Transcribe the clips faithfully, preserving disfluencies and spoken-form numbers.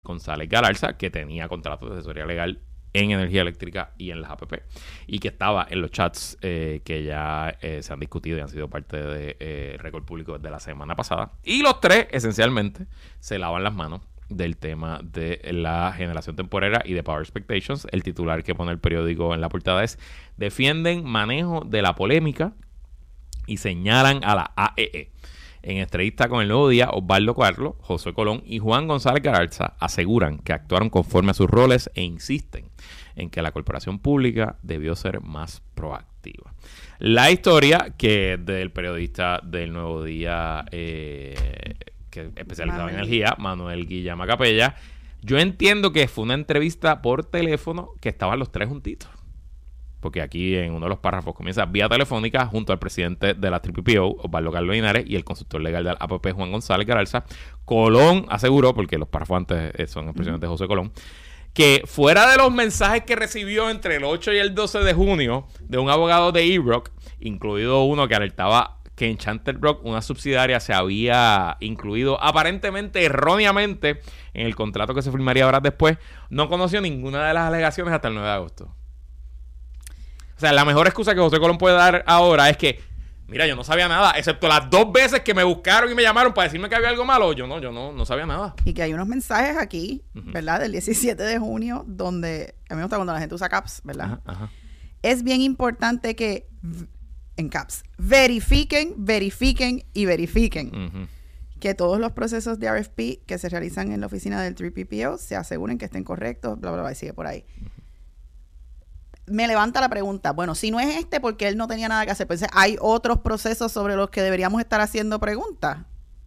González Galarza, que tenía contratos de asesoría legal en energía eléctrica y en las A P P, y que estaba en los chats eh, que ya eh, se han discutido y han sido parte de eh, récord público desde la semana pasada. Y los tres, esencialmente, se lavan las manos del tema de la generación temporera y de Power Expectations. El titular que pone el periódico en la portada es: defienden manejo de la polémica y señalan a la A E E. En entrevista con El Nuevo Día, Osvaldo Carlos, Josué Colón y Juan González Galarza aseguran que actuaron conforme a sus roles e insisten en que la corporación pública debió ser más proactiva. La historia que del periodista del Nuevo Día, eh, que especializado Manuel. en energía, Manuel Guillama Capella, yo entiendo que fue una entrevista por teléfono que estaban los tres juntitos. Porque aquí en uno de los párrafos comienza: vía telefónica junto al presidente de la Triple P O, Osvaldo Carlos Linares, y el consultor legal de la A P P, Juan González Galarza. Colón aseguró, porque los párrafos antes son expresiones de José Colón, que fuera de los mensajes que recibió entre el ocho y el doce de junio de un abogado de E-Rock, incluido uno que alertaba que Enchanted Rock, una subsidiaria, se había incluido aparentemente erróneamente en el contrato que se firmaría horas después, no conoció ninguna de las alegaciones hasta el nueve de agosto. O sea, la mejor excusa que José Colón puede dar ahora es que, mira, yo no sabía nada, excepto las dos veces que me buscaron y me llamaron para decirme que había algo malo. Yo no, yo no, no sabía nada. Y que hay unos mensajes aquí, uh-huh. ¿verdad? Del diecisiete de junio, donde, a mí me gusta cuando la gente usa caps, ¿verdad? Ajá, ajá. Es bien importante que, en caps, verifiquen, verifiquen y verifiquen. Uh-huh. Que todos los procesos de R F P que se realizan en la oficina del Triple P O se aseguren que estén correctos, bla, bla, bla, y sigue por ahí. Uh-huh. Me levanta la pregunta, bueno, si no es este, porque él no tenía nada que hacer, pues hay otros procesos sobre los que deberíamos estar haciendo preguntas.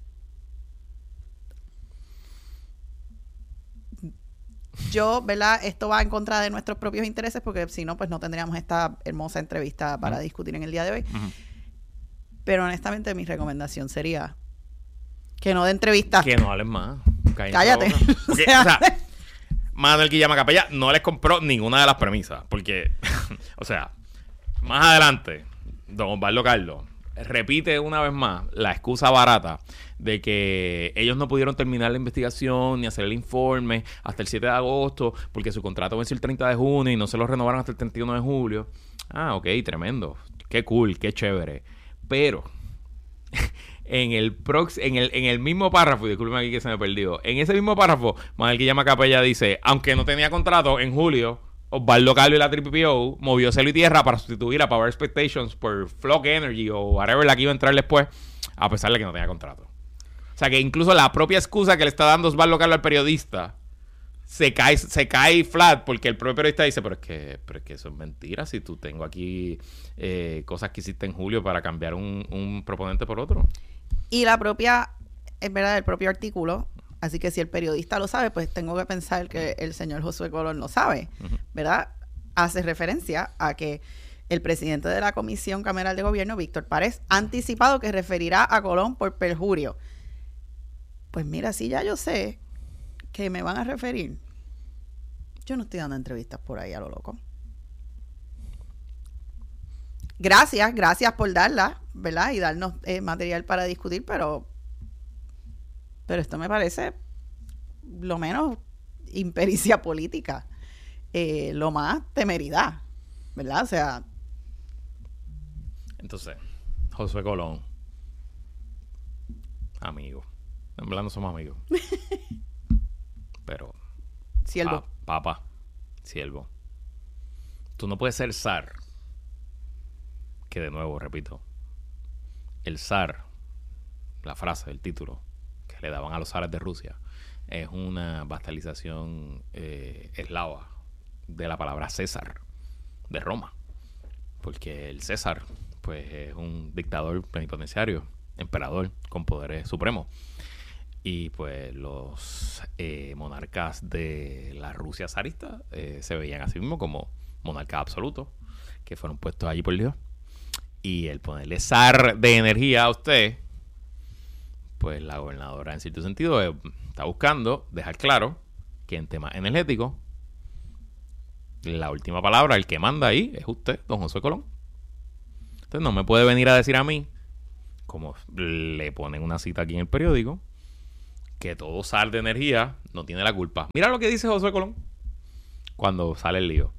Yo, ¿verdad? Esto va en contra de nuestros propios intereses, porque si no, pues no tendríamos esta hermosa entrevista para uh-huh. discutir en el día de hoy. Uh-huh. Pero honestamente mi recomendación sería que no de entrevistas. Que no hablen más. Cállate. Porque, o sea, Manuel Guillama Capella no les compró ninguna de las premisas. Porque, o sea, más adelante, don Osvaldo Carlos repite una vez más la excusa barata de que ellos no pudieron terminar la investigación ni hacer el informe hasta el siete de agosto porque su contrato venció el treinta de junio y no se lo renovaron hasta el treinta y uno de julio. Ah, ok, tremendo. Qué cool, qué chévere. Pero en el prox en el en el mismo párrafo, y disculpen aquí que se me perdió, en ese mismo párrafo, Manuel Guillama Capella dice, aunque no tenía contrato, en julio, Osvaldo Carlos y la Triple P O movió cielo y tierra para sustituir a Power Expectations por Flock Energy o whatever la que iba a entrar después, a pesar de que no tenía contrato. O sea que incluso la propia excusa que le está dando Osvaldo Carlos al periodista se cae, se cae flat, porque el propio periodista dice, pero es que, pero es que eso es mentira, si tú tengo aquí eh, cosas que hiciste en julio para cambiar un, un proponente por otro. Y la propia, es verdad, el propio artículo, así que si el periodista lo sabe, pues tengo que pensar que el señor Josué Colón lo sabe, uh-huh. ¿verdad? Hace referencia a que el presidente de la Comisión Cameral de Gobierno, Víctor Párez, ha anticipado que referirá a Colón por perjurio. Pues mira, si ya yo sé que me van a referir, yo no estoy dando entrevistas por ahí a lo loco. Gracias, gracias por darla, ¿verdad? Y darnos eh, material para discutir, pero pero esto me parece lo menos impericia política, eh, lo más temeridad, ¿verdad? O sea... Entonces, Josué Colón, amigo. En verdad no somos amigos. Pero... Siervo. Pa, papa, siervo. Tú no puedes ser zar. Que de nuevo, repito, el zar, la frase, el título que le daban a los zares de Rusia, es una bastalización eh, eslava de la palabra César, de Roma. Porque el César, pues, es un dictador plenipotenciario, emperador con poderes supremos. Y pues los eh, monarcas de la Rusia zarista eh, se veían a sí mismos como monarcas absolutos, que fueron puestos allí por Dios. Y el ponerle zar de energía a usted, pues la gobernadora en cierto sentido eh, está buscando dejar claro que en temas energéticos la última palabra, el que manda ahí, es usted, don Josué Colón. Entonces no me puede venir a decir a mí, como le ponen una cita aquí en el periódico, que todo S A R de energía no tiene la culpa. Mira lo que dice Josué Colón cuando sale el lío.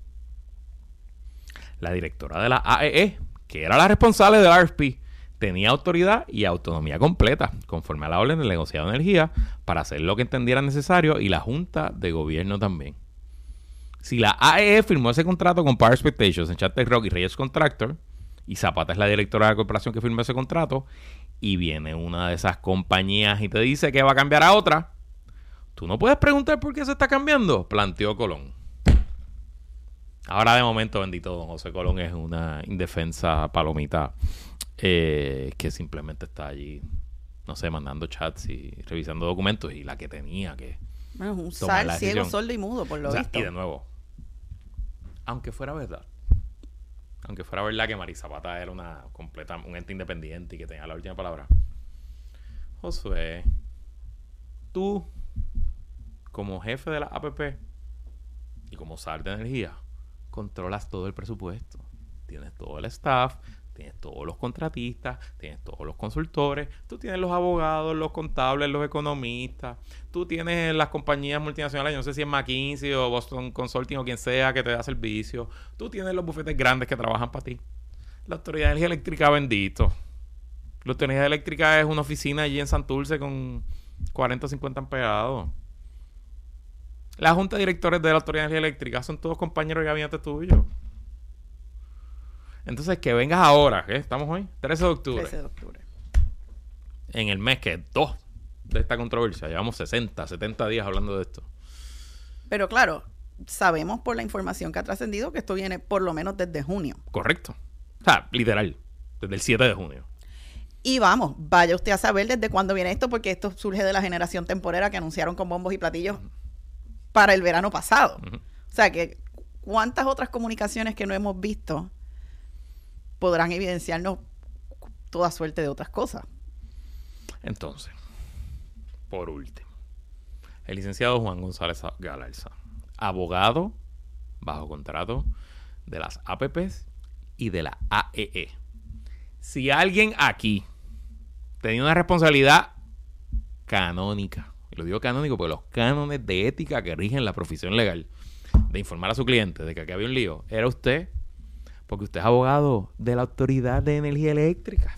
La directora de la A E E, que era la responsable del R F P, tenía autoridad y autonomía completa, conforme a la orden del negociado de energía, para hacer lo que entendiera necesario, y la Junta de Gobierno también. Si la A E E firmó ese contrato con Power Expectations, Enchanted Rock y Reyes Contractor, y Zapata es la directora de la corporación que firmó ese contrato, y viene una de esas compañías y te dice que va a cambiar a otra, tú no puedes preguntar por qué se está cambiando, planteó Colón. Ahora de momento, bendito don José Colón, es una indefensa palomita eh, que simplemente está allí, no sé, mandando chats y revisando documentos, y la que tenía que bueno, es un sal ciego, sordo y mudo, por lo o sea, visto. Y de nuevo, aunque fuera verdad, aunque fuera verdad que Mari Zapata era una completa, un ente independiente y que tenía la última palabra, Josué, tú, como jefe de la A P P y como S A R de energía, controlas todo el presupuesto. Tienes todo el staff, tienes todos los contratistas, tienes todos los consultores, tú tienes los abogados, los contables, los economistas, tú tienes las compañías multinacionales, yo no sé si es McKinsey o Boston Consulting o quien sea que te da servicio, tú tienes los bufetes grandes que trabajan para ti. La Autoridad de Energía Eléctrica, bendito. La Autoridad Eléctrica es una oficina allí en Santurce con cuarenta o cincuenta empleados. La Junta de Directores de la Autoridad de Energía Eléctrica son todos compañeros de gabinete tuyos. Entonces, que vengas ahora, ¿qué? ¿Estamos hoy? trece de octubre. trece de octubre. En el mes que es dos de esta controversia. Llevamos sesenta, setenta días hablando de esto. Pero claro, sabemos por la información que ha trascendido que esto viene por lo menos desde junio. Correcto. O sea, literal, desde el siete de junio. Y vamos, vaya usted a saber desde cuándo viene esto, porque esto surge de la generación temporera que anunciaron con bombos y platillos uh-huh. para el verano pasado. Uh-huh. O sea que, ¿cuántas otras comunicaciones que no hemos visto podrán evidenciarnos toda suerte de otras cosas? Entonces, por último, el licenciado Juan González Galarza, abogado bajo contrato de las A P Ps y de la A E E. Si alguien aquí tenía una responsabilidad canónica, y lo digo canónico porque los cánones de ética que rigen la profesión legal, de informar a su cliente de que aquí había un lío, era usted, porque usted es abogado de la Autoridad de Energía Eléctrica.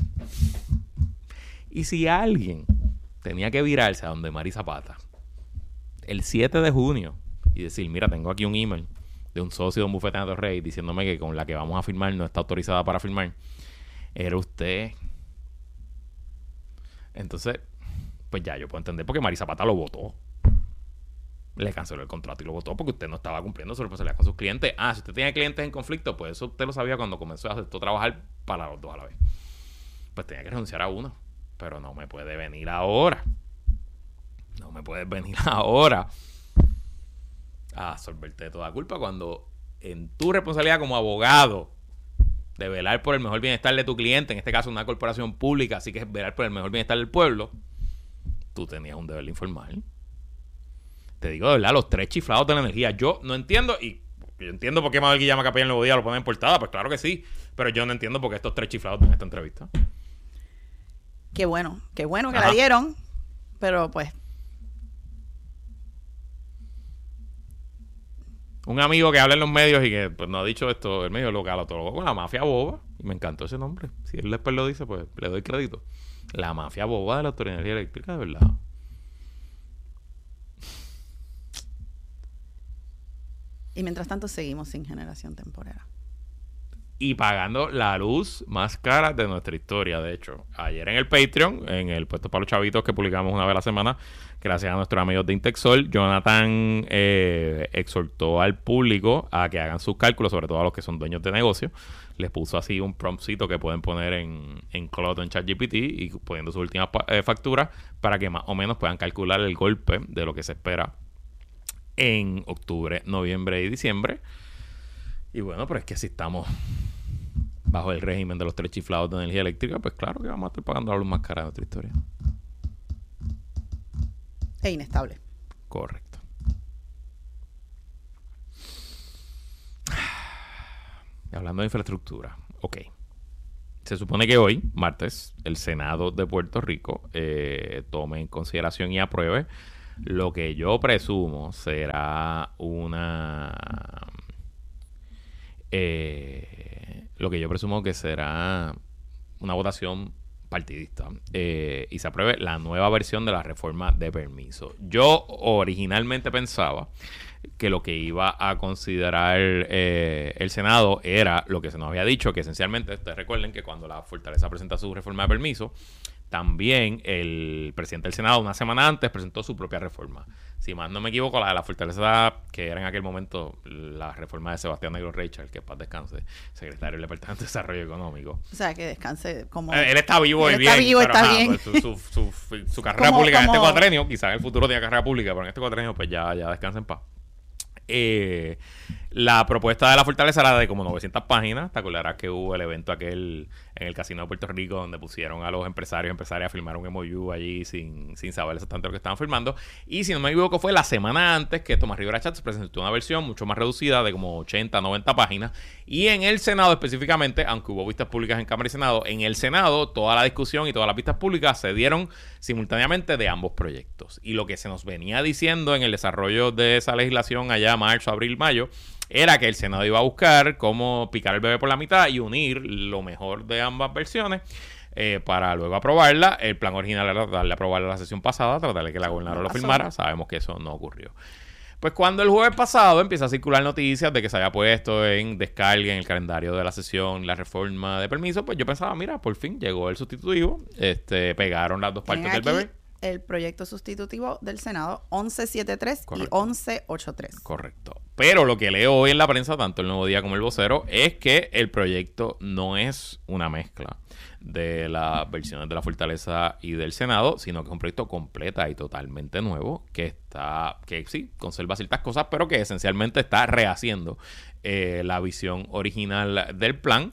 Y si alguien tenía que virarse a donde Mari Zapata el siete de junio y decir, mira, tengo aquí un email de un socio de un bufete de Torrey diciéndome que con la que vamos a firmar no está autorizada para firmar, era usted. Entonces, pues ya yo puedo entender por qué Mari Zapata lo votó. Le canceló el contrato y lo votó porque usted no estaba cumpliendo su responsabilidad con sus clientes. Ah, si usted tiene clientes en conflicto, pues eso usted lo sabía cuando comenzó a hacer todo trabajar para los dos a la vez. Pues tenía que renunciar a uno. Pero no me puede venir ahora. No me puedes venir ahora a absorberte toda culpa cuando en tu responsabilidad como abogado de velar por el mejor bienestar de tu cliente, en este caso una corporación pública, así que es velar por el mejor bienestar del pueblo, tú tenías un deber de informar. Te digo de verdad, los tres chiflados de la energía. Yo no entiendo, y yo entiendo por qué Mabel Guillama Capella en Nuevo Día lo pone en portada, pues claro que sí, pero yo no entiendo por qué estos tres chiflados en esta entrevista. Qué bueno, qué bueno que Ajá. la dieron, pero pues... Un amigo que habla en los medios y que pues, no ha dicho esto, el medio local, lo con la mafia boba, y me encantó ese nombre. Si él después lo dice, pues le doy crédito. La mafia boba de la Autoridad de Energía Eléctrica, de verdad. Y mientras tanto seguimos sin generación temporera. Y pagando la luz más cara de nuestra historia, de hecho. Ayer en el Patreon, en el puesto para los chavitos que publicamos una vez a la semana, gracias a nuestros amigos de Intexol, Jonathan eh, exhortó al público a que hagan sus cálculos, sobre todo a los que son dueños de negocio. Les puso así un promptcito que pueden poner en, en Cloud o en ChatGPT y poniendo sus últimas eh, facturas para que más o menos puedan calcular el golpe de lo que se espera en octubre, noviembre y diciembre. Y bueno, pero es que si estamos bajo el régimen de los tres chiflados de energía eléctrica, pues claro que vamos a estar pagando la luz más cara de nuestra historia. E inestable. Correcto. Hablando de infraestructura, ok. se supone que hoy, martes, el Senado de Puerto Rico eh, tome en consideración y apruebe lo que yo presumo será una... Eh, lo que yo presumo que será una votación partidista eh, y se apruebe la nueva versión de la reforma de permiso. Yo originalmente pensaba que lo que iba a considerar eh, el Senado era lo que se nos había dicho, que esencialmente, ustedes recuerden que cuando la Fortaleza presenta su reforma de permiso, también el presidente del Senado una semana antes presentó su propia reforma. Si más no me equivoco, la de la Fortaleza, que era en aquel momento la reforma de Sebastián Negro Rachel, que paz descanse, secretario del Departamento de Desarrollo Económico. O sea, que descanse como... Eh, él está vivo él y bien. Está vivo, pero, está ajá, bien. Pues, su, su, su, su carrera como, pública como... en este cuatrenio, quizás en el futuro tenga carrera pública, pero en este cuatrenio pues ya, ya descansa en paz. Eh, la propuesta de la Fortaleza era de como novecientas páginas. Te acordarás que hubo el evento aquel en el Casino de Puerto Rico donde pusieron a los empresarios y empresarias a firmar un M O U allí sin, sin saber exactamente lo que estaban firmando. Y si no me equivoco fue la semana antes que Tomás Rivera Schatz presentó una versión mucho más reducida de como ochenta, noventa páginas. Y en el Senado específicamente, aunque hubo vistas públicas en Cámara y Senado, en el Senado toda la discusión y todas las vistas públicas se dieron simultáneamente de ambos proyectos. Y lo que se nos venía diciendo en el desarrollo de esa legislación allá marzo, abril, mayo, era que el Senado iba a buscar cómo picar el bebé por la mitad y unir lo mejor de ambas versiones eh, para luego aprobarla. El plan original era darle a aprobarla la sesión pasada, tratar de que la gobernadora lo firmara. Sabemos que eso no ocurrió. Pues cuando el jueves pasado empieza a circular noticias de que se había puesto en descarga en el calendario de la sesión la reforma de permiso, pues yo pensaba, mira, por fin llegó el sustitutivo, este, pegaron las dos partes del bebé. El proyecto sustitutivo del Senado once setenta y tres y once ochenta y tres. Correcto. Pero lo que leo hoy en la prensa, tanto el Nuevo Día como el Vocero, es que el proyecto no es una mezcla de las versiones de la Fortaleza y del Senado, sino que es un proyecto completa y totalmente nuevo, que está, que sí, conserva ciertas cosas, pero que esencialmente está rehaciendo eh, la visión original del plan.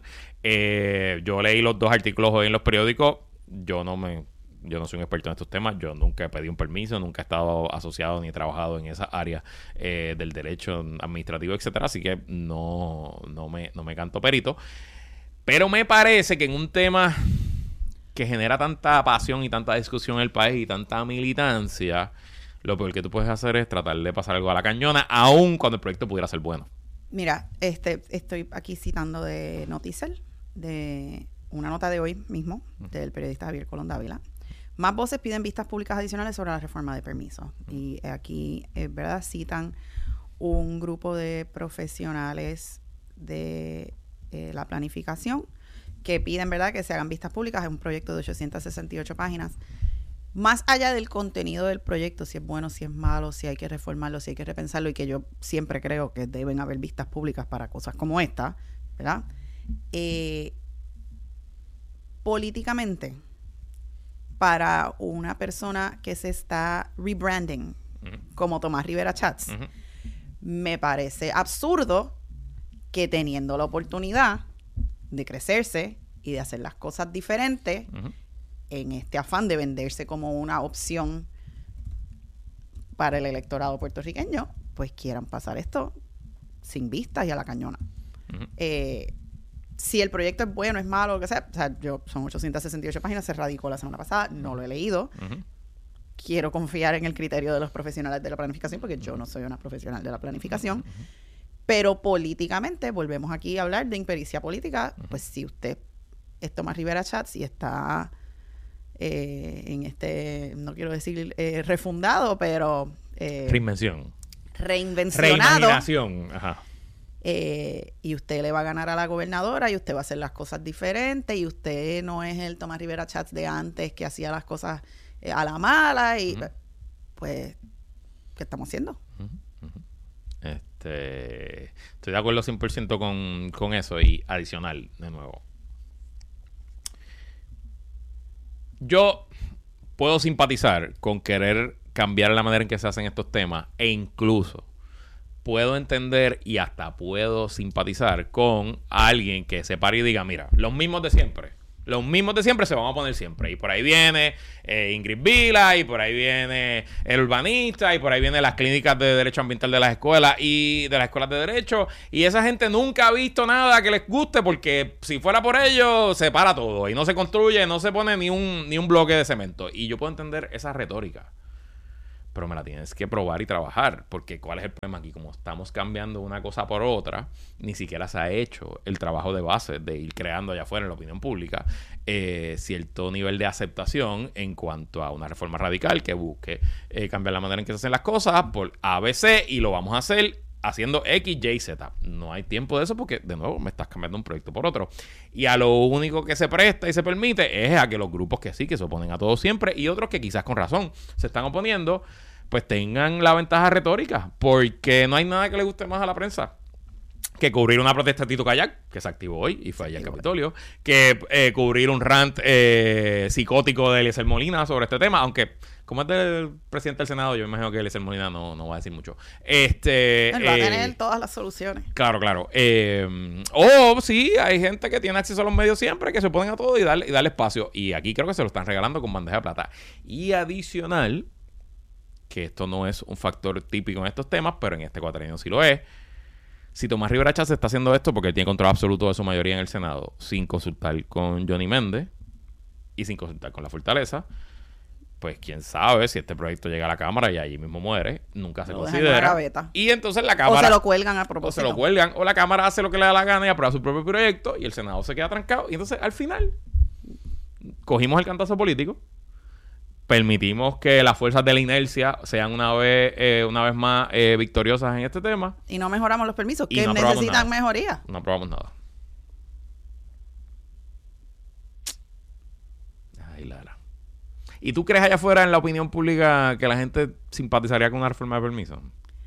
Eh, yo leí los dos artículos hoy en los periódicos. Yo no me... Yo no soy un experto en estos temas, yo nunca he pedido un permiso, nunca he estado asociado ni he trabajado en esa área eh, del derecho administrativo, etcétera, así que no, no, me, no me canto perito. Pero me parece que en un tema que genera tanta pasión y tanta discusión en el país y tanta militancia, lo peor que tú puedes hacer es tratar de pasar algo a la cañona, aun cuando el proyecto pudiera ser bueno. Mira, este, estoy aquí citando de Noticel, de una nota de hoy mismo, uh-huh. del periodista Javier Colón Dávila. Más voces piden vistas públicas adicionales sobre la reforma de permisos. Y aquí, eh, ¿verdad? Citan un grupo de profesionales de eh, la planificación que piden, ¿verdad?, que se hagan vistas públicas. Es un proyecto de ochocientas sesenta y ocho páginas. Más allá del contenido del proyecto, si es bueno, si es malo, si hay que reformarlo, si hay que repensarlo, y que yo siempre creo que deben haber vistas públicas para cosas como esta, ¿verdad? Eh, políticamente, para una persona que se está rebranding uh-huh. como Tomás Rivera Schatz, uh-huh. me parece absurdo que teniendo la oportunidad de crecerse y de hacer las cosas diferentes, uh-huh. en este afán de venderse como una opción para el electorado puertorriqueño, pues quieran pasar esto sin vistas y a la cañona. Uh-huh. Eh, Si el proyecto es bueno, es malo, lo que sea, o sea, yo son ochocientas sesenta y ocho páginas, se radicó la semana pasada, no lo he leído. Uh-huh. Quiero confiar en el criterio de los profesionales de la planificación, porque yo no soy una profesional de la planificación. Uh-huh. Pero políticamente, volvemos aquí a hablar de impericia política, uh-huh. pues si usted es Tomás Rivera Schatz y está eh, en este, no quiero decir eh, refundado, pero... Eh, Reinvención. Reinvencionado. Reimaginación, ajá. Eh, y usted le va a ganar a la gobernadora y usted va a hacer las cosas diferentes y usted no es el Tomás Rivera Schatz de antes que hacía las cosas eh, a la mala y uh-huh. pues ¿qué estamos haciendo? Uh-huh. Uh-huh. Este, estoy de acuerdo cien por ciento con, con eso y adicional, de nuevo. Yo puedo simpatizar con querer cambiar la manera en que se hacen estos temas e incluso puedo entender y hasta puedo simpatizar con alguien que se pare y diga, mira, los mismos de siempre, Los mismos de siempre se van a poner siempre. Y por ahí viene eh, Ingrid Vila, y por ahí viene el urbanista, y por ahí vienen las clínicas de derecho ambiental de las escuelas y de las escuelas de derecho. Y esa gente nunca ha visto nada que les guste, porque si fuera por ellos, se para todo. Y no se construye, no se pone ni un, ni un bloque de cemento. Y yo puedo entender esa retórica, pero me la tienes que probar y trabajar, porque ¿cuál es el problema aquí? Como estamos cambiando una cosa por otra, ni siquiera se ha hecho el trabajo de base de ir creando allá afuera en la opinión pública eh, cierto nivel de aceptación en cuanto a una reforma radical que busque eh, cambiar la manera en que se hacen las cosas por A B C, y lo vamos a hacer haciendo X, Y, Z. No hay tiempo de eso porque, de nuevo, me estás cambiando un proyecto por otro. Y a lo único que se presta y se permite es a que los grupos que sí, que se oponen a todo siempre, y otros que quizás con razón se están oponiendo, pues tengan la ventaja retórica, porque no hay nada que le guste más a la prensa que cubrir una protesta de Tito Kayak, que se activó hoy y fue allá en Capitolio, que eh, cubrir un rant eh, psicótico de Eliezer Molina sobre este tema, aunque como es del presidente del Senado, yo me imagino que Eliezer Molina no, no va a decir mucho. Este, Él va a tener eh, todas las soluciones. Claro, claro. Eh, o sí, hay gente que tiene acceso a los medios siempre, que se oponen a todo y darle, y darle espacio. Y aquí creo que se lo están regalando con bandeja de plata. Y adicional, que esto no es un factor típico en estos temas, pero en este cuatrienio sí lo es. Si Tomás Rivera Chatz está haciendo esto porque él tiene control absoluto de su mayoría en el Senado, sin consultar con Johnny Méndez y sin consultar con la Fortaleza, pues quién sabe si este proyecto llega a la Cámara y allí mismo muere, nunca se lo considera. Y entonces la Cámara... O se lo cuelgan a propósito. O se lo cuelgan, o la Cámara hace lo que le da la gana y aprueba su propio proyecto y el Senado se queda trancado. Y entonces, al final, cogimos el cantazo político, permitimos que las fuerzas de la inercia sean una vez eh, una vez más eh, victoriosas en este tema. Y no mejoramos los permisos, que no necesitan mejoría. No aprobamos nada. Ay, Lara. ¿Y tú crees allá afuera en la opinión pública que la gente simpatizaría con una reforma de permisos?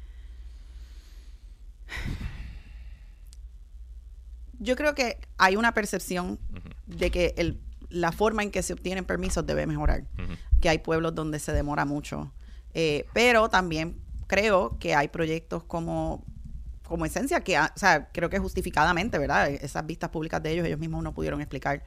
Yo creo que hay una percepción uh-huh. de que el la forma en que se obtienen permisos debe mejorar. Uh-huh. Que hay pueblos donde se demora mucho. Eh, pero también creo que hay proyectos como, como Esencia, que, o sea, creo que justificadamente, ¿verdad? Esas vistas públicas de ellos, ellos mismos no pudieron explicar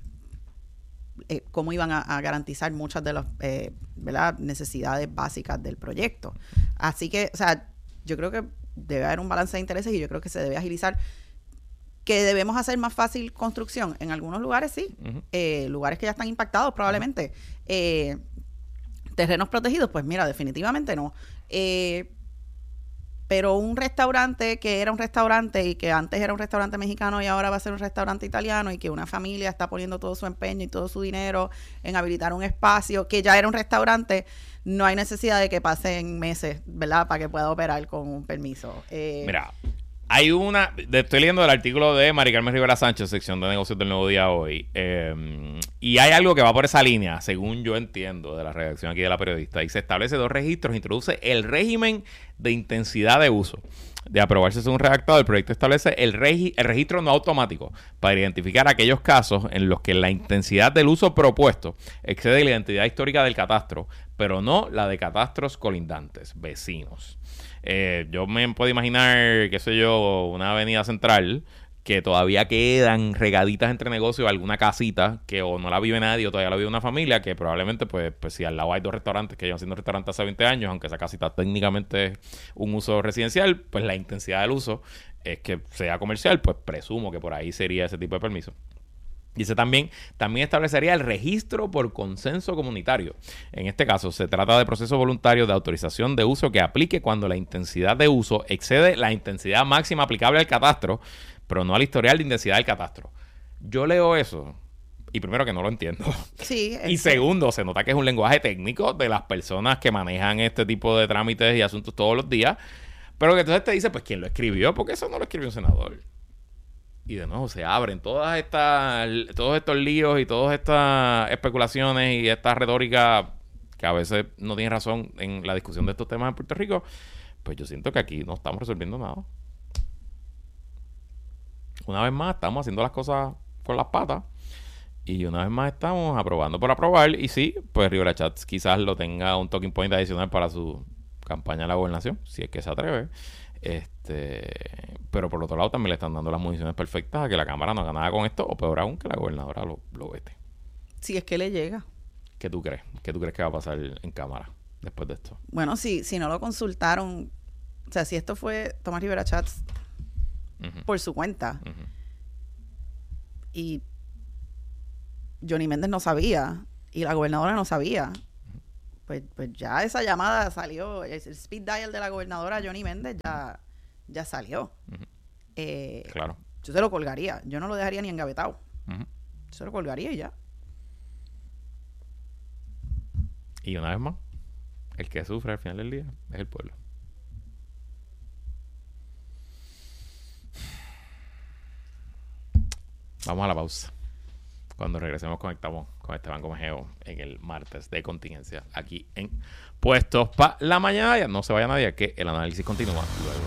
eh, cómo iban a, a garantizar muchas de las eh, ¿verdad? necesidades básicas del proyecto. Así que, o sea, yo creo que debe haber un balance de intereses y yo creo que se debe agilizar. Que debemos hacer más fácil construcción. En algunos lugares sí. Uh-huh. Eh, lugares que ya están impactados probablemente. Uh-huh. Eh, terrenos protegidos, pues mira, definitivamente no. Eh, pero un restaurante que era un restaurante y que antes era un restaurante mexicano y ahora va a ser un restaurante italiano y que una familia está poniendo todo su empeño y todo su dinero en habilitar un espacio que ya era un restaurante, no hay necesidad de que pasen meses, ¿verdad? Para que pueda operar con un permiso. Eh, mira... Hay una... Estoy leyendo el artículo de Mari Carmen Rivera Sánchez, sección de negocios del Nuevo Día hoy. Eh, y hay algo que va por esa línea, según yo entiendo, de la redacción aquí de la periodista. Y se establece dos registros. Introduce el régimen de intensidad de uso. De aprobarse según redactado, el proyecto establece el, regi- el registro no automático para identificar aquellos casos en los que la intensidad del uso propuesto excede la identidad histórica del catastro, pero no la de catastros colindantes, vecinos. Eh, yo me puedo imaginar, qué sé yo, una avenida central que todavía quedan regaditas entre negocios alguna casita que o no la vive nadie o todavía la vive una familia que probablemente, pues, pues si al lado hay dos restaurantes que llevan siendo restaurantes hace veinte años, aunque esa casita técnicamente es un uso residencial, pues la intensidad del uso es que sea comercial, pues presumo que por ahí sería ese tipo de permiso. Dice también, también establecería el registro por consenso comunitario. En este caso, se trata de proceso voluntario de autorización de uso que aplique cuando la intensidad de uso excede la intensidad máxima aplicable al catastro, pero no al historial de intensidad del catastro. Yo leo eso, y primero que no lo entiendo. Sí. Y segundo, se nota que es un lenguaje técnico de las personas que manejan este tipo de trámites y asuntos todos los días, pero que entonces te dice, pues, ¿quién lo escribió? Porque eso no lo escribió un senador. Y de nuevo se abren todas estas, todos estos líos y todas estas especulaciones y esta retórica que a veces no tiene razón en la discusión de estos temas en Puerto Rico. Pues yo siento que aquí no estamos resolviendo nada. Una vez más estamos haciendo las cosas con las patas y una vez más estamos aprobando por aprobar. Y sí, pues Rivera Chatz quizás lo tenga un talking point adicional para su campaña de la gobernación, si es que se atreve. Este, pero por otro lado también le están dando las municiones perfectas a que la Cámara no haga nada con esto, o peor aún, que la gobernadora lo, lo vete. Si es que le llega. ¿Qué tú crees? ¿Qué tú crees que va a pasar en Cámara después de esto? Bueno, si, si no lo consultaron, o sea, si esto fue Tomás Rivera Chats uh-huh. por su cuenta uh-huh. y Johnny Méndez no sabía y la gobernadora no sabía, uh-huh. pues, pues ya esa llamada salió, el speed dial de la gobernadora Johnny Méndez ya, ya salió. Uh-huh. Eh, claro. Yo se lo colgaría, yo no lo dejaría ni engavetado. Uh-huh. Se lo colgaría y ya. Y una vez más, el que sufre al final del día es el pueblo. Vamos a la pausa. Cuando regresemos conectamos con Esteban Gómez Geo en el martes de contingencia aquí en Puestos para la Mañana. Ya no se vaya nadie, que el análisis continúa luego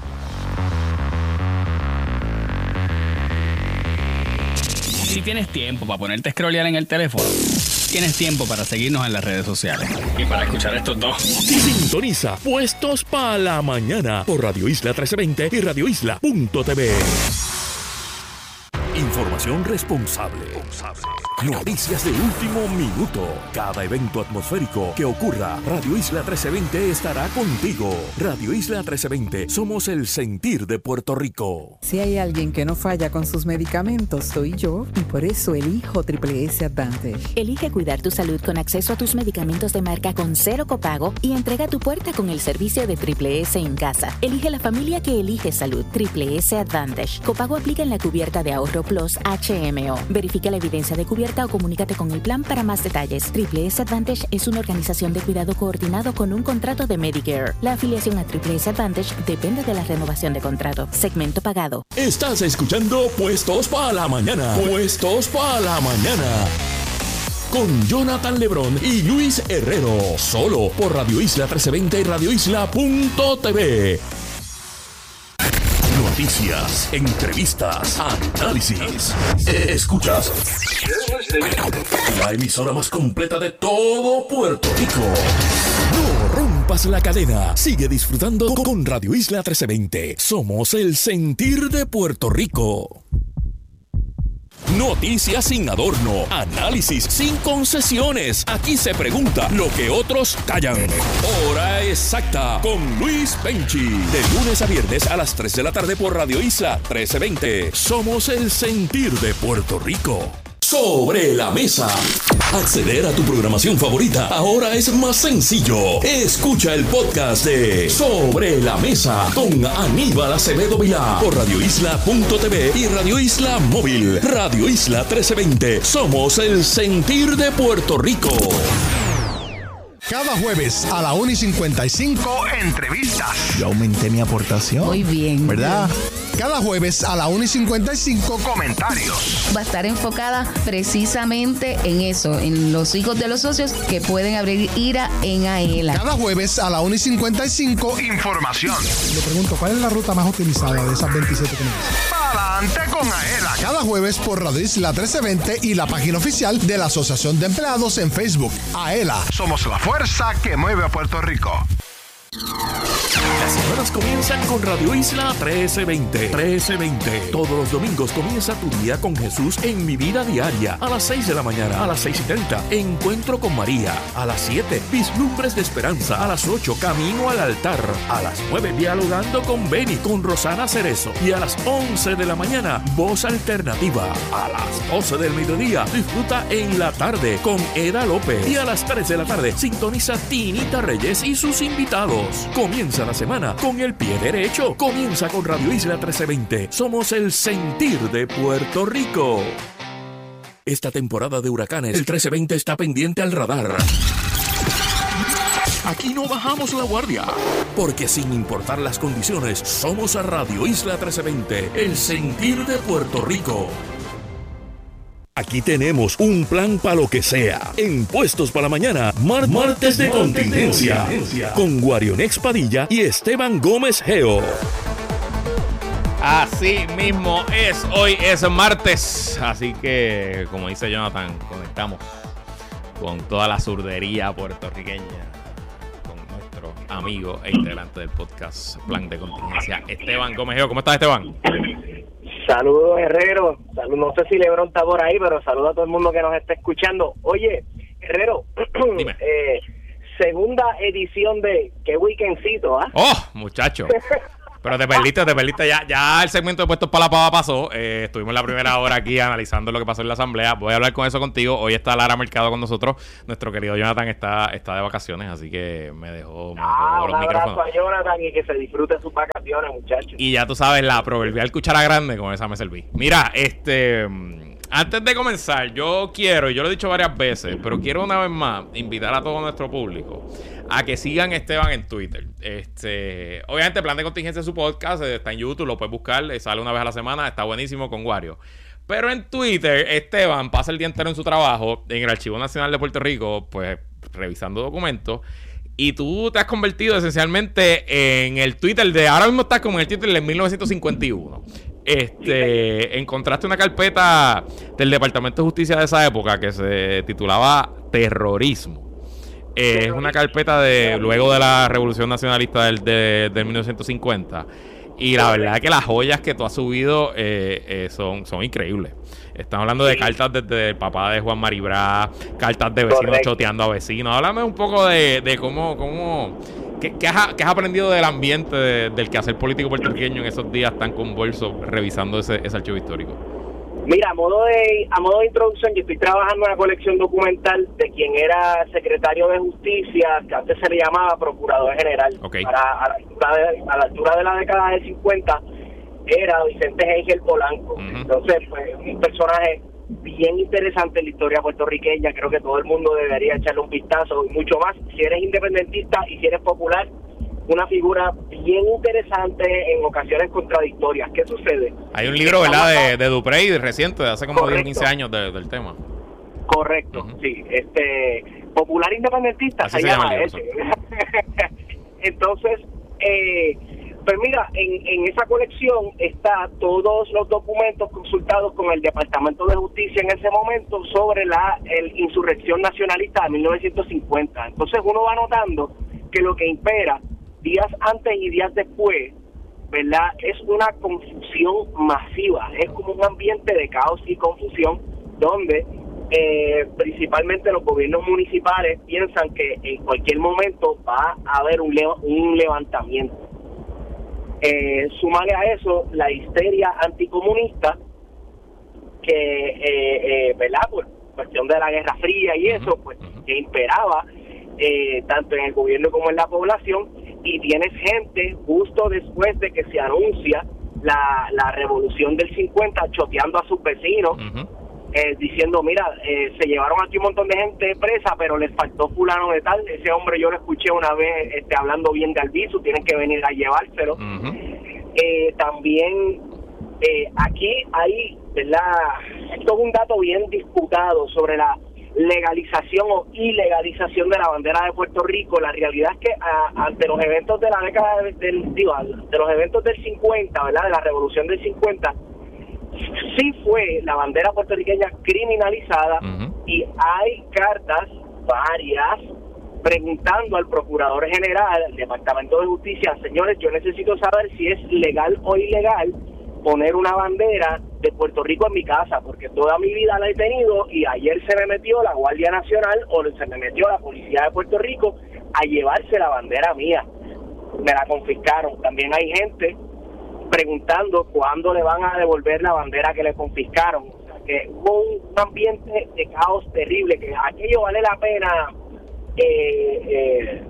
de... Si tienes tiempo para ponerte a scrollear en el teléfono, tienes tiempo para seguirnos en las redes sociales y para escuchar estos dos. Sintoniza Puestos para la Mañana por Radio Isla trece veinte y radio isla punto t v. Información responsable. Noticias de último minuto. Cada evento atmosférico que ocurra, Radio Isla trece veinte estará contigo. Radio Isla trece veinte, somos el sentir de Puerto Rico. Si hay alguien que no falla con sus medicamentos, soy yo, y por eso elijo Triple S Advantage. Elige cuidar tu salud con acceso a tus medicamentos de marca con cero copago y entrega a tu puerta con el servicio de Triple S en casa. Elige la familia que elige salud. Triple S Advantage. Copago aplica en la cubierta de ahorro Plus H M O. Verifica la evidencia de cubierta o comunícate con el plan para más detalles. Triple S Advantage es una organización de cuidado coordinado con un contrato de Medicare. La afiliación a Triple S Advantage depende de la renovación de contrato. Segmento pagado. Estás escuchando Puestos para la Mañana. Puestos para la Mañana. Con Jonathan Lebrón y Luis Herrero. Solo por Radio Isla trece veinte y radio isla punto t v. Noticias, entrevistas, análisis. Escuchas la emisora más completa de todo Puerto Rico. No rompas la cadena. Sigue disfrutando con Radio Isla trece veinte. Somos el sentir de Puerto Rico. Noticias sin adorno, análisis sin concesiones. Aquí se pregunta lo que otros callan. Hora exacta con Luis Penchi. De lunes a viernes a las tres de la tarde por Radio Isla trece veinte. Somos el sentir de Puerto Rico. Sobre la mesa. Acceder a tu programación favorita ahora es más sencillo. Escucha el podcast de Sobre la Mesa con Aníbal Acevedo Vilá por radio isla punto t v y Radio Isla Móvil. Radio Isla trece veinte. Somos el sentir de Puerto Rico. Cada jueves a la una y cincuenta y cinco, entrevistas. Yo aumenté mi aportación. Muy bien. ¿Verdad? Cada jueves a la una y cincuenta y cinco, comentarios. Va a estar enfocada precisamente en eso, en los hijos de los socios que pueden abrir IRA en AELA. Cada jueves a la una y cincuenta y cinco, información. Le pregunto, ¿cuál es la ruta más utilizada de esas veintisiete que me dicen? Adelante con AELA. Cada jueves por Radio Isla trece veinte y la página oficial de la Asociación de Empleados en Facebook. AELA. Somos la fuerza que mueve a Puerto Rico. Las semanas comienzan con Radio Isla trece veinte. trece veinte. Todos los domingos comienza tu día con Jesús en Mi Vida Diaria. A las seis de la mañana, a las seis y treinta, Encuentro con María. A las siete, Vislumbres de Esperanza. A las ocho, Camino al Altar. A las nueve, Dialogando con Beni, con Rosana Cerezo. Y a las once de la mañana, Voz Alternativa. A las doce del mediodía, disfruta En la Tarde con Eda López. Y a las tres de la tarde, sintoniza Tinita Reyes y sus invitados. Comienza la semana con el pie derecho. Comienza con Radio Isla trece veinte. Somos el sentir de Puerto Rico. Esta temporada de huracanes, el trece veinte está pendiente al radar. Aquí no bajamos la guardia, porque sin importar las condiciones, somos a Radio Isla trece veinte, el sentir de Puerto Rico. Aquí tenemos un plan para lo que sea. En Puestos para la Mañana, mar- martes de contingencia, con Guarionex Padilla y Esteban Gómez Geo. Así mismo es, hoy es martes, así que, como dice Jonathan, conectamos con toda la zurdería puertorriqueña, con nuestro amigo e integrante del podcast Plan de Contingencia, Esteban Gómez. ¿Cómo estás, Esteban? Saludos, Herrero. Salud, no sé si Lebron está por ahí, pero saludo a todo el mundo que nos está escuchando. Oye, Herrero, Dime. eh, segunda edición de Qué Weekendcito, ¿ah? ¡Oh, muchacho! Pero te perdiste, te perdiste. Ya, ya el segmento de Puestos para la Pava pasó. Eh, estuvimos la primera hora aquí analizando lo que pasó en la asamblea. Voy a hablar con eso contigo. Hoy está Lara Mercado con nosotros. Nuestro querido Jonathan está, está de vacaciones, así que me dejó, me dejó Ah, los un abrazo micrófonos. a Jonathan y que se disfrute sus vacaciones, muchachos. Y ya tú sabes, la proverbial cuchara grande, con esa me serví. Mira, este... antes de comenzar, yo quiero, y yo lo he dicho varias veces, pero quiero una vez más invitar a todo nuestro público a que sigan Esteban en Twitter. Este, obviamente, Plan de Contingencia es su podcast, está en YouTube, lo puedes buscar, sale una vez a la semana, está buenísimo con Wario. Pero en Twitter, Esteban pasa el día entero en su trabajo, en el Archivo Nacional de Puerto Rico, pues revisando documentos. Y tú te has convertido esencialmente en el Twitter de... Ahora mismo estás como en el Twitter de mil novecientos cincuenta y uno. Este, encontraste una carpeta del Departamento de Justicia de esa época que se titulaba Terrorismo. Eh, es una carpeta de luego de la Revolución Nacionalista del, de, del mil novecientos cincuenta. Y la verdad es que las joyas que tú has subido eh, eh, son, son increíbles. Estamos hablando de cartas desde el papá de Juan Maribra, cartas de vecinos Correcto. choteando a vecinos. Háblame un poco de, de cómo... cómo ¿Qué, qué, has, ¿Qué has aprendido del ambiente de, del quehacer político puertorriqueño en esos días tan convulsos revisando ese, ese archivo histórico? Mira, a modo de a modo de introducción, yo estoy trabajando en una colección documental de quien era secretario de Justicia, que antes se le llamaba Procurador General. Okay. Para, a, la altura de, a la altura de la década del cincuenta, era Vicente Engel Polanco. Uh-huh. Entonces, pues, un personaje bien interesante en la historia puertorriqueña. Creo que todo el mundo debería echarle un vistazo, y mucho más si eres independentista y si eres popular. Una figura bien interesante, en ocasiones contradictorias. ¿Qué sucede? Hay un libro, ¿verdad?, de, de Duprey, reciente, de hace como diez o quince años de, del tema. Correcto, uh-huh. Sí. Este, popular independentista Así se, se llama llama el ese. Entonces, eh, pues mira, en, en esa colección está todos los documentos consultados con el Departamento de Justicia en ese momento sobre la el insurrección nacionalista de mil novecientos cincuenta. Entonces uno va notando que lo que impera días antes y días después, ¿verdad?, es una confusión masiva. Es como un ambiente de caos y confusión donde eh, principalmente los gobiernos municipales piensan que en cualquier momento va a haber un, le- un levantamiento. Eh, súmale a eso la histeria anticomunista que, eh, eh, ¿verdad?, por cuestión de la Guerra Fría y eso, pues, que imperaba eh, tanto en el gobierno como en la población. Y tienes gente justo después de que se anuncia la, la revolución del cincuenta choteando a sus vecinos, uh-huh. eh, diciendo, mira, eh, se llevaron aquí un montón de gente presa, pero les faltó fulano de tal. Ese hombre yo lo escuché una vez este, hablando bien de Albizu, tienen que venir a llevárselo. Uh-huh. Eh, también eh, aquí hay, ¿verdad?, esto es un dato bien disputado sobre la legalización o ilegalización de la bandera de Puerto Rico. La realidad es que a, ante los eventos de la década del, del digo, de los eventos del cincuenta, ¿verdad?, de la revolución del cincuenta, sí fue la bandera puertorriqueña criminalizada. Uh-huh. Y hay cartas varias preguntando al Procurador General del Departamento de Justicia: señores, yo necesito saber si es legal o ilegal poner una bandera de Puerto Rico en mi casa, porque toda mi vida la he tenido y ayer se me metió la Guardia Nacional o se me metió la Policía de Puerto Rico a llevarse la bandera mía. Me la confiscaron. También hay gente preguntando cuándo le van a devolver la bandera que le confiscaron. O sea, que hubo un ambiente de caos terrible, que aquello vale la pena eh, eh,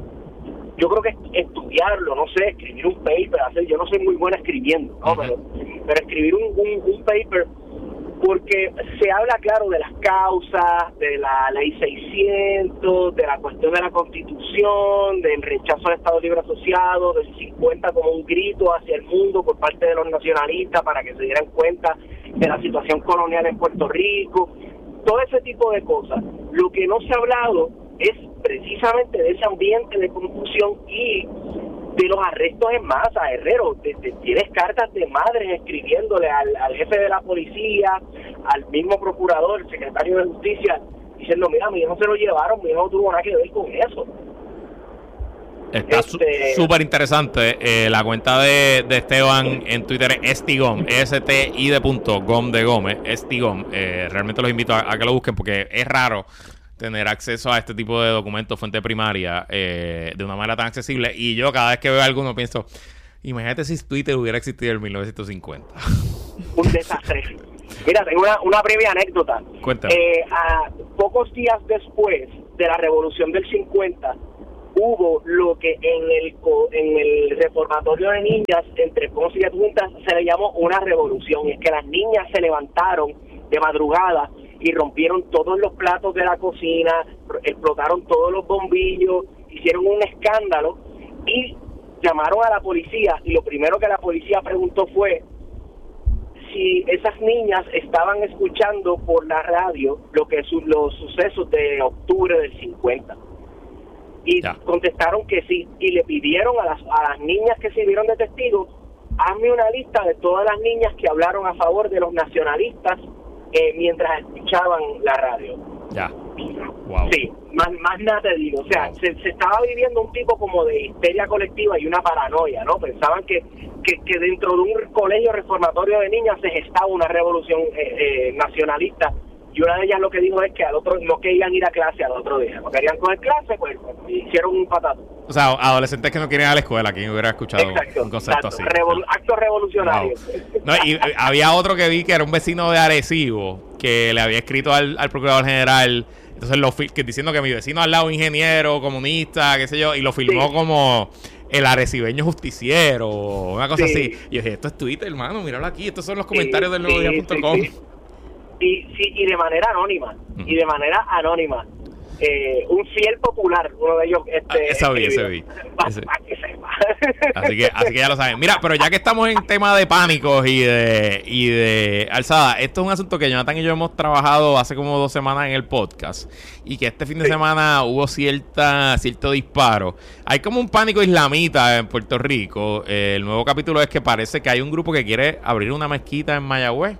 yo creo que estudiarlo, no sé, escribir un paper, hacer, yo no soy muy buena escribiendo, ¿no? Uh-huh. pero, pero escribir un, un, un paper, porque se habla, claro, de las causas, de la ley seiscientos, de la cuestión de la Constitución, del rechazo al Estado Libre Asociado, del cincuenta como un grito hacia el mundo por parte de los nacionalistas para que se dieran cuenta de la situación colonial en Puerto Rico, todo ese tipo de cosas. Lo que no se ha hablado es precisamente de ese ambiente de confusión y de los arrestos en masa, Herrero. De, de, tienes cartas de madres escribiéndole al, al jefe de la policía, al mismo procurador, el secretario de Justicia, diciendo, mira, mi hijo se lo llevaron, mi hijo no tuvo nada que ver con eso. Está Este, súper interesante. Eh, la cuenta de, de Esteban en Twitter es Estigom, S T I de punto, Gom de Gómez, Estigom. Eh, realmente los invito a, a que lo busquen porque es raro tener acceso a este tipo de documentos, fuente primaria, eh, de una manera tan accesible. Y yo cada vez que veo alguno pienso, imagínate si Twitter hubiera existido en mil novecientos cincuenta. Un desastre. Mira, tengo una, una breve anécdota. Cuéntame. Eh, a pocos días después de la Revolución del cincuenta, hubo lo que en el co- en el reformatorio de niñas entre Ponce y Adjuntas se le llamó una revolución. Y es que las niñas se levantaron de madrugada y rompieron todos los platos de la cocina, explotaron todos los bombillos, hicieron un escándalo y llamaron a la policía. Y lo primero que la policía preguntó fue si esas niñas estaban escuchando por la radio lo que su, los sucesos de octubre del cincuenta. Y ya. contestaron que sí, y le pidieron a las, a las niñas que sirvieron de testigos, hazme una lista de todas las niñas que hablaron a favor de los nacionalistas eh, mientras escuchaban la radio. Ya. Wow. Sí, más, más nada te digo. O sea, Wow. se, se estaba viviendo un tipo como de histeria colectiva y una paranoia, ¿no? Pensaban que, que, que dentro de un colegio reformatorio de niñas se gestaba una revolución eh, eh, nacionalista. Y una de ellas lo que dijo es que al otro no querían ir a clase al otro día. No querían coger clase, pues, pues hicieron un patato. O sea, adolescentes que no quieren ir a la escuela, ¿quién hubiera escuchado Exacto, un concepto exacto. así? Revol- acto revolucionario. Wow. No, y eh, había otro que vi que era un vecino de Arecibo que le había escrito al, al procurador general, entonces lo fil- que diciendo que mi vecino al lado ingeniero, comunista, qué sé yo, y lo filmó Sí. como el arecibeño justiciero, una cosa Sí. así. Y yo dije, esto es Twitter, hermano, míralo aquí, estos son los comentarios del nuevo sí, día punto com. sí, sí. Y, sí, y de manera anónima, Ujú. y de manera anónima. Eh, un fiel popular, uno de ellos. Este, Ah, esa vi, ese escribió. vi. Pa- Ese- pa' que sepa. Así que, así que ya lo saben. Mira, pero ya que estamos en tema de pánicos y de, y de alzada, esto es un asunto que Jonathan y yo hemos trabajado hace como dos semanas en el podcast y que este fin de Sí. semana hubo cierta cierto disparo. Hay como un pánico islamita en Puerto Rico. Eh, el nuevo capítulo es que parece que hay un grupo que quiere abrir una mezquita en Mayagüez.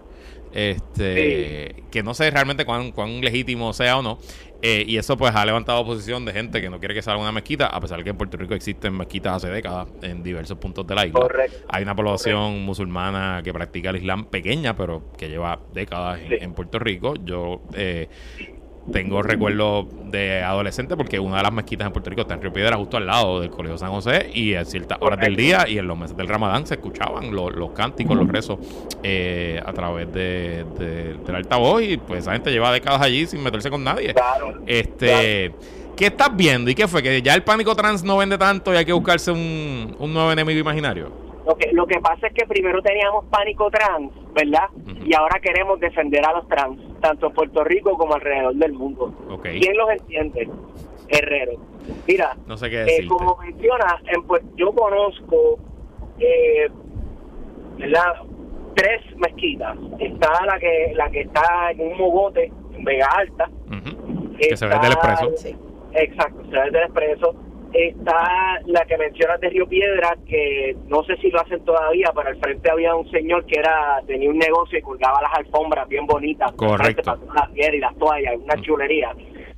Este, Sí. que no sé realmente cuán, cuán legítimo sea o no. Eh, y eso pues ha levantado oposición de gente que no quiere que salga una mezquita, a pesar que en Puerto Rico existen mezquitas hace décadas en diversos puntos de la isla. Correcto. Hay una población Correcto. musulmana que practica el Islam pequeña, pero que lleva décadas en, Sí. en Puerto Rico. Yo eh, tengo recuerdos de adolescente porque una de las mezquitas en Puerto Rico está en Río Piedra, justo al lado del Colegio San José, y a ciertas horas del día y en los meses del Ramadán se escuchaban los, los cánticos, los rezos eh, a través de, de- del altavoz, y pues esa gente lleva décadas allí sin meterse con nadie. Claro. Este, ¿qué estás viendo? ¿Y qué fue? ¿Que ya el pánico trans no vende tanto y hay que buscarse un, un nuevo enemigo imaginario? Lo que, lo que pasa es que primero teníamos pánico trans, ¿verdad? Ujú. Y ahora queremos defender a los trans, tanto en Puerto Rico como alrededor del mundo. Ok. ¿Quién los entiende? Herrero. Mira, No sé qué eh, decirte. como menciona, en, pues, yo conozco, eh, ¿verdad? Tres mezquitas. Está la que la que está en un mogote, en Vega Alta. Ujú. Que se ve Está- del expreso. Sí. Exacto, se ve del expreso. Está la que mencionas de Río Piedra, que no sé si lo hacen todavía, pero al frente había un señor que era tenía un negocio y colgaba las alfombras bien bonitas. Correcto. Para las piedras y las toallas, una Mm. chulería.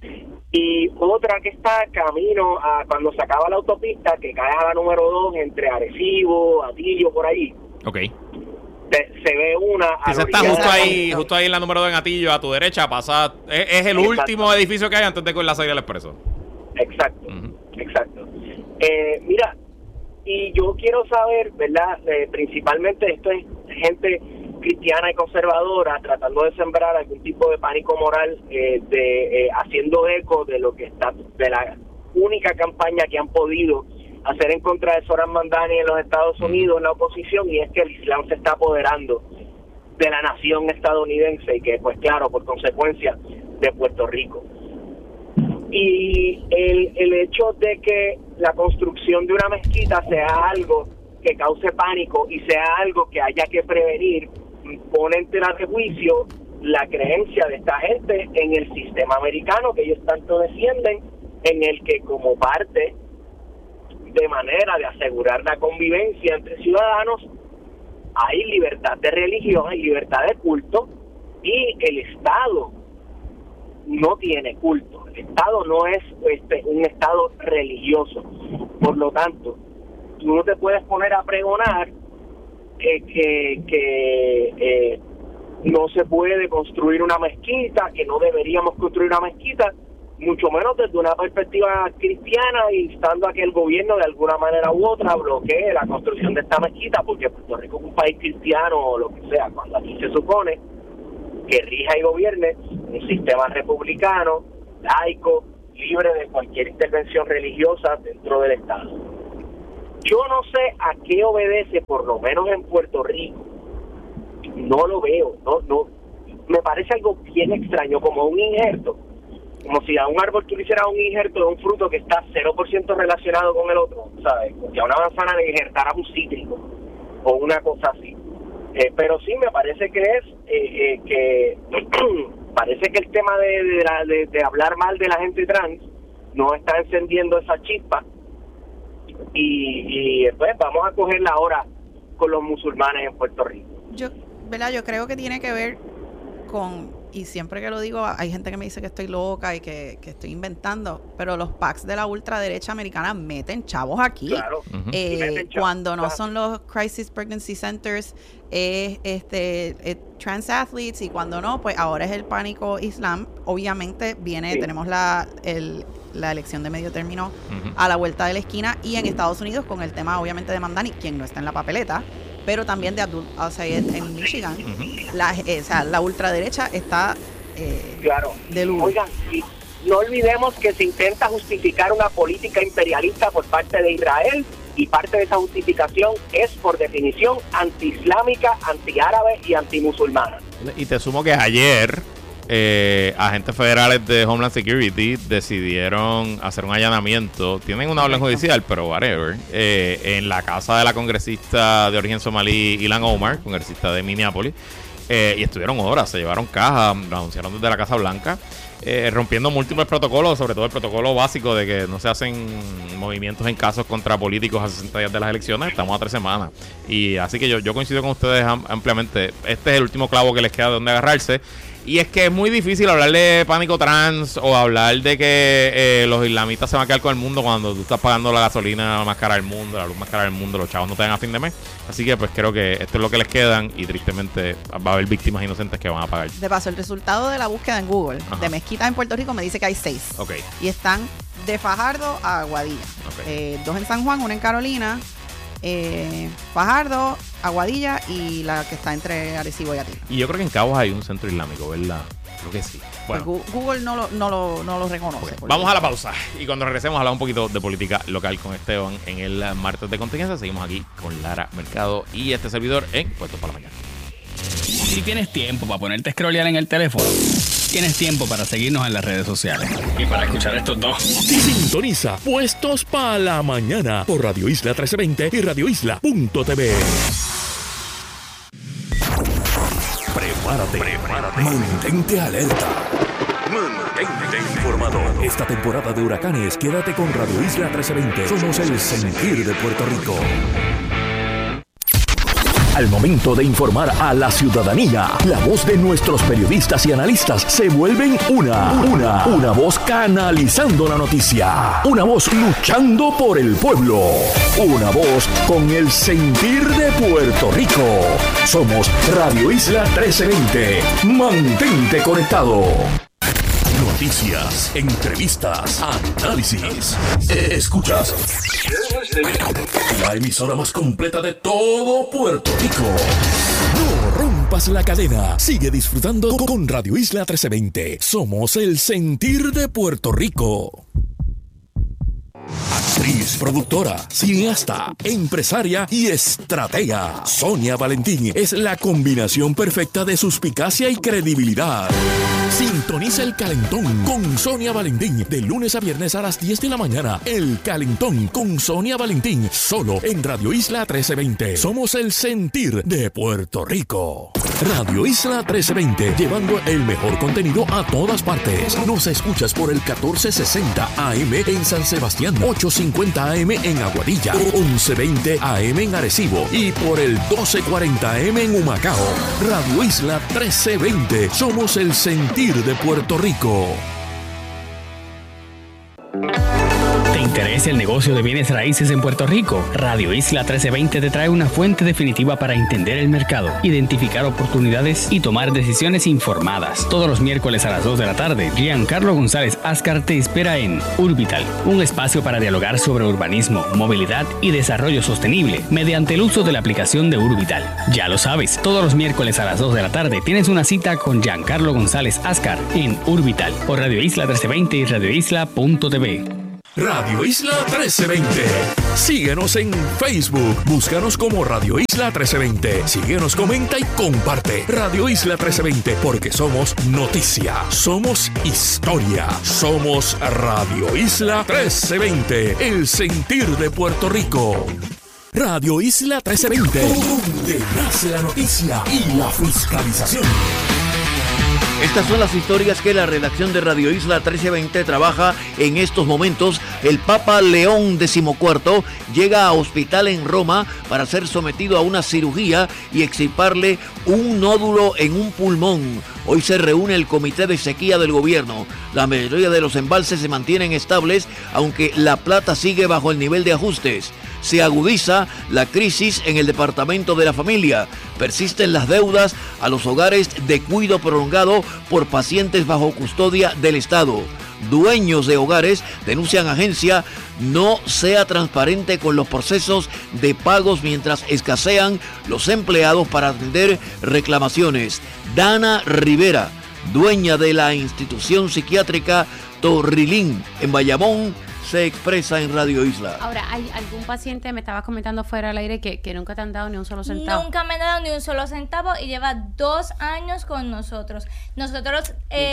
Y otra que está camino a cuando se acaba la autopista, que cae a la número dos entre Arecibo, Atillo, por ahí. Ok. Se, se ve una. a Esa la está orilla justo de la ahí, costa. justo ahí en la número dos en Atillo, a tu derecha, pasa, es, es el Exacto. último edificio que hay antes de con la salida del expreso. Exacto, Ujú. exacto. Eh, mira, y yo quiero saber, ¿verdad? Eh, principalmente esto es gente cristiana y conservadora tratando de sembrar algún tipo de pánico moral, eh, de eh, haciendo eco de lo que está, de la única campaña que han podido hacer en contra de Zohran Mamdani en los Estados Unidos, en la oposición, y es que el Islam se está apoderando de la nación estadounidense y que, pues claro, por consecuencia, de Puerto Rico. Y el, el hecho de que la construcción de una mezquita sea algo que cause pánico y sea algo que haya que prevenir, pone en tela de juicio la creencia de esta gente en el sistema americano que ellos tanto defienden, en el que como parte de manera de asegurar la convivencia entre ciudadanos hay libertad de religión, hay libertad de culto, y el Estado no tiene culto. El Estado no es este, un Estado religioso. Por lo tanto, tú no te puedes poner a pregonar eh, que, que eh, no se puede construir una mezquita, que no deberíamos construir una mezquita, mucho menos desde una perspectiva cristiana, instando a que el gobierno de alguna manera u otra bloquee la construcción de esta mezquita, porque Puerto Rico es un país cristiano o lo que sea, cuando aquí se supone que rija y gobierne un sistema republicano, laico, libre de cualquier intervención religiosa dentro del Estado. Yo no sé a qué obedece, por lo menos en Puerto Rico, no lo veo, no, no, me parece algo bien extraño, como un injerto, como si a un árbol tú le hicieras un injerto de un fruto que está cero por ciento relacionado con el otro, ¿sabes? Como si a una manzana le injertaras un cítrico o una cosa así. Eh, pero sí me parece que es eh, eh, que parece que el tema de, de, la, de, de hablar mal de la gente trans no está encendiendo esa chispa y, y pues vamos a cogerla ahora con los musulmanes en Puerto Rico. Yo, ¿verdad? Yo creo que tiene que ver con, y siempre que lo digo hay gente que me dice que estoy loca y que, que estoy inventando, pero los PACs de la ultraderecha americana meten chavos aquí. Claro. Uh-huh. eh, meten chavos. Cuando no claro. son los Crisis Pregnancy Centers, es este es trans athletes, y cuando no, pues ahora es el pánico islam. Obviamente viene, sí. tenemos la el, la elección de medio término uh-huh. a la vuelta de la esquina, y en Estados Unidos con el tema obviamente de Mamdani, quien no está en la papeleta, pero también de Abdul Al-Sayed en Michigan. Uh-huh. la, eh, o sea, la ultraderecha está eh, claro. de luz. Oigan, y no olvidemos que se intenta justificar una política imperialista por parte de Israel, y parte de esa justificación es, por definición, anti-islámica, anti-árabe y anti-musulmana. Y te sumo que ayer eh, agentes federales de Homeland Security decidieron hacer un allanamiento. Tienen una orden judicial, pero whatever, eh, en la casa de la congresista de origen somalí Ilhan Omar, congresista de Minneapolis, eh, y estuvieron horas, se llevaron cajas, lo anunciaron desde la Casa Blanca, Eh, rompiendo múltiples protocolos, sobre todo el protocolo básico de que no se hacen movimientos en casos contra políticos a sesenta días de las elecciones. Estamos a tres semanas. Y así que yo, yo coincido con ustedes ampliamente. Este es el último clavo que les queda de donde agarrarse. Y es que es muy difícil hablar de pánico trans o hablar de que eh, los islamistas se van a quedar con el mundo cuando tú estás pagando la gasolina más cara del mundo, la luz más cara del mundo, los chavos no te dan a fin de mes. Así que pues creo que esto es lo que les quedan, y tristemente va a haber víctimas inocentes que van a pagar. De paso, el resultado de la búsqueda en Google Ajá. de mezquitas en Puerto Rico me dice que hay seis. Okay. Y están de Fajardo a Aguadilla. Okay. Eh, dos en San Juan, una en Carolina, eh, Fajardo, Aguadilla y la que está entre Arecibo y Atila. Y yo creo que en Caguas hay un centro islámico, ¿verdad? Creo que sí. Bueno, pues Google no lo, no lo, no lo reconoce. Okay. Vamos a la pausa. Y cuando regresemos a hablar un poquito de política local con Esteban en el martes de contingencia. Seguimos aquí con Lara Mercado y este servidor en Puestos para la Mañana. Si tienes tiempo para ponerte a scrollear en el teléfono, tienes tiempo para seguirnos en las redes sociales. Y para escuchar estos dos. Sintoniza Puestos para la Mañana por Radio Isla trece veinte y radio isla punto t v. Prepárate, prepárate. Mantente alerta. Mantente informado. Esta temporada de huracanes, quédate con Radio Isla trece veinte. Somos el sentir de Puerto Rico. Al momento de informar a la ciudadanía, la voz de nuestros periodistas y analistas se vuelven una, una, una voz canalizando la noticia, una voz luchando por el pueblo, una voz con el sentir de Puerto Rico. Somos Radio Isla trece veinte. Mantente conectado. Noticias, entrevistas, análisis. Escuchas la emisora más completa de todo Puerto Rico. No rompas la cadena. Sigue disfrutando con Radio Isla trece veinte. Somos el sentir de Puerto Rico. Actriz, productora, cineasta, empresaria y estratega. Sonia Valentín es la combinación perfecta de suspicacia y credibilidad. Sintoniza El Calentón con Sonia Valentín de lunes a viernes a las diez de la mañana. El Calentón con Sonia Valentín, solo en Radio Isla trece veinte. Somos el sentir de Puerto Rico. Radio Isla trece veinte, llevando el mejor contenido a todas partes. Nos escuchas por el catorce sesenta A M en San Sebastián, ochocientos cincuenta A M en Aguadilla, once veinte A M en Arecibo y por el doce cuarenta A M en Humacao. Radio Isla trece veinte. Somos el sentir de Puerto Rico. ¿Te interesa el negocio de bienes raíces en Puerto Rico? Radio Isla trece veinte te trae una fuente definitiva para entender el mercado, identificar oportunidades y tomar decisiones informadas. Todos los miércoles a las dos de la tarde, Giancarlo González Ascar te espera en Urbital, un espacio para dialogar sobre urbanismo, movilidad y desarrollo sostenible mediante el uso de la aplicación de Urbital. Ya lo sabes, todos los miércoles a las dos de la tarde tienes una cita con Giancarlo González Ascar en Urbital por Radio Isla trece veinte y radio isla punto t v. Radio Isla trece veinte. Síguenos en Facebook. Búscanos como Radio Isla trece veinte. Síguenos, comenta y comparte. Radio Isla trece veinte, porque somos noticia, somos historia, somos Radio Isla trece veinte, el sentir de Puerto Rico. Radio Isla trece veinte, donde nace la noticia y la fiscalización. Estas son las historias que la redacción de Radio Isla trece veinte trabaja en estos momentos. El Papa León decimocuarto llega a hospital en Roma para ser sometido a una cirugía y extirparle un nódulo en un pulmón. Hoy se reúne el comité de sequía del gobierno. La mayoría de los embalses se mantienen estables, aunque La Plata sigue bajo el nivel de ajustes. Se agudiza la crisis en el departamento de la familia. Persisten las deudas a los hogares de cuidado prolongado por pacientes bajo custodia del Estado. Dueños de hogares denuncian agencia no sea transparente con los procesos de pagos mientras escasean los empleados para atender reclamaciones. Dana Rivera, dueña de la institución psiquiátrica Torrilín en Bayamón, se expresa en Radio Isla. Ahora, ¿hay algún paciente, me estabas comentando fuera del aire, que, que nunca te han dado ni un solo centavo? Nunca me han dado ni un solo centavo y lleva dos años con nosotros. Nosotros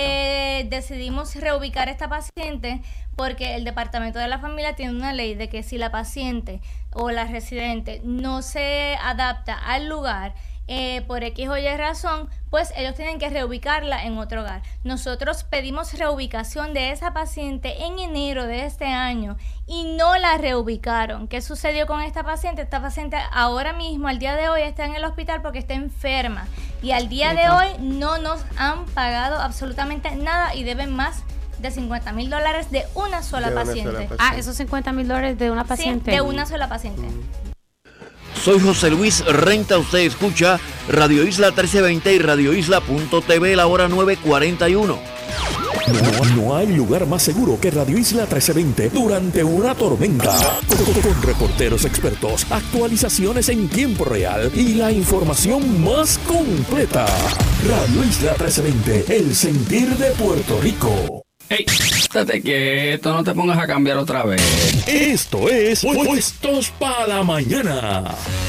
eh, decidimos reubicar a esta paciente porque el Departamento de la Familia tiene una ley de que si la paciente o la residente no se adapta al lugar, Eh, por X o Y razón, pues ellos tienen que reubicarla en otro hogar. Nosotros pedimos reubicación de esa paciente en enero de este año y no la reubicaron. ¿Qué sucedió con esta paciente? Esta paciente ahora mismo, al día de hoy, está en el hospital porque está enferma y al día de hoy no nos han pagado absolutamente nada y deben más de cincuenta mil dólares de una sola de paciente. Una sola paciente. Ah, esos cincuenta mil dólares de una paciente. Sí, de una sola paciente. Mm. Soy José Luis Renta, usted escucha Radio Isla trece veinte y radio isla punto t v, la hora nueve cuarenta y uno. No, no hay lugar más seguro que Radio Isla trece veinte durante una tormenta. Con, con reporteros expertos, actualizaciones en tiempo real y la información más completa. Radio Isla trece veinte, el sentir de Puerto Rico. ¡Ey! Estate quieto, no te pongas a cambiar otra vez. Esto es Puestos para la Mañana.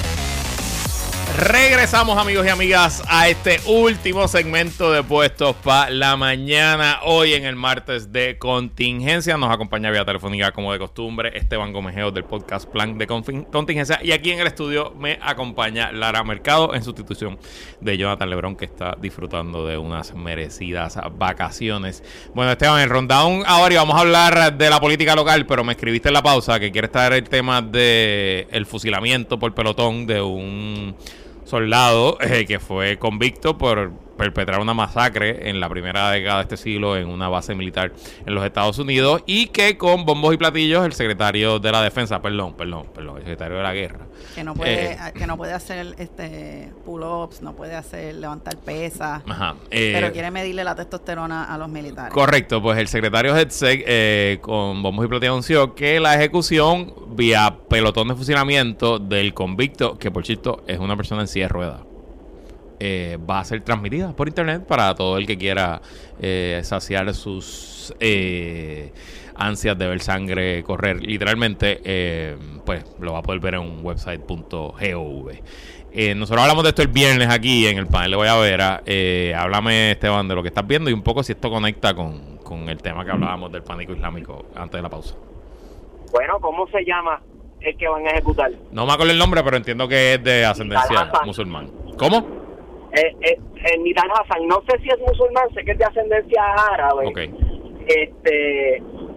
Regresamos, amigos y amigas, a este último segmento de Puestos para la Mañana. Hoy en el martes de contingencia nos acompaña vía telefónica, como de costumbre, Esteban Gomejeo del podcast Plan de Contingencia. Y aquí en el estudio me acompaña Lara Mercado en sustitución de Jonathan Lebrón, que está disfrutando de unas merecidas vacaciones. Bueno, Esteban, en el rundown ahora vamos a hablar de la política local, pero me escribiste en la pausa que quieres traer el tema de el fusilamiento por pelotón de un soldado eh, que fue convicto por perpetrar una masacre en la primera década de este siglo en una base militar en los Estados Unidos, y que con bombos y platillos el secretario de la defensa, perdón, perdón, perdón, el secretario de la guerra, que no puede, eh, que no puede hacer este pull-ups, no puede hacer levantar pesas, ajá, eh, pero quiere medirle la testosterona a los militares. Correcto, pues el secretario Hedseg eh, con bombos y platillos anunció que la ejecución vía pelotón de fusilamiento del convicto, que por cierto es una persona en silla de ruedas, Eh, va a ser transmitida por internet para todo el que quiera eh, saciar sus eh, ansias de ver sangre correr. Literalmente, eh, pues lo va a poder ver en un website punto gov. Eh, nosotros hablamos de esto el viernes aquí en el panel de Guayabera. Eh, háblame, Esteban, de lo que estás viendo y un poco si esto conecta con, con el tema que hablábamos del pánico islámico antes de la pausa. Bueno, ¿cómo se llama el que van a ejecutar? No me acuerdo el nombre, pero entiendo que es de ascendencia musulmán. ¿Cómo? Eh, eh, eh, Nidal Hassan, no sé si es musulmán, sé que es de ascendencia árabe. Okay. Este,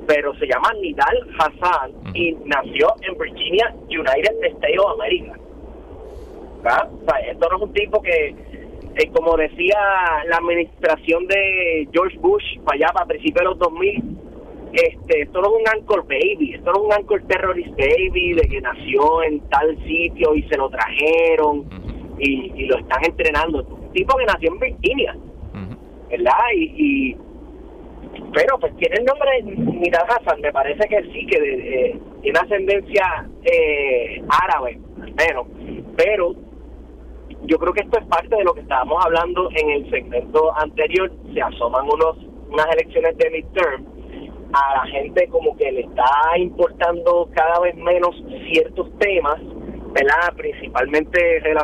pero se llama Nidal Hassan uh-huh. y nació en Virginia, United States of America. ¿Ah? O sea, esto no es un tipo que, eh, como decía la administración de George Bush para allá, para principios de los dos mil, este, esto no es un anchor baby, esto no es un anchor terrorist baby de que nació en tal sitio y se lo trajeron uh-huh. y, y lo están entrenando. Es un tipo que nació en Virginia, uh-huh. ¿verdad? Y, y pero pues tiene el nombre de Nidal Hassan, me parece que sí, que eh, tiene ascendencia eh, árabe, al menos, pero yo creo que esto es parte de lo que estábamos hablando en el segmento anterior. Se asoman unos unas elecciones de midterm, a la gente como que le está importando cada vez menos ciertos temas, ¿verdad? Principalmente